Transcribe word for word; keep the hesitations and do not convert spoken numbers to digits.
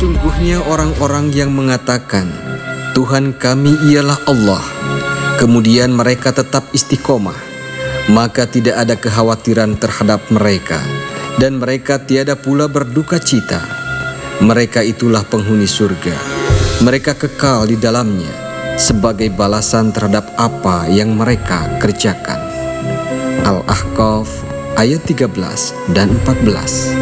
Sesungguhnya orang-orang yang mengatakan, Tuhan kami ialah Allah, kemudian mereka tetap istiqomah, maka tidak ada kekhawatiran terhadap mereka, dan mereka tiada pula berduka cita. Mereka itulah penghuni surga. Mereka kekal di dalamnya sebagai balasan terhadap apa yang mereka kerjakan. Al-Ahqaf ayat tiga belas dan empat belas.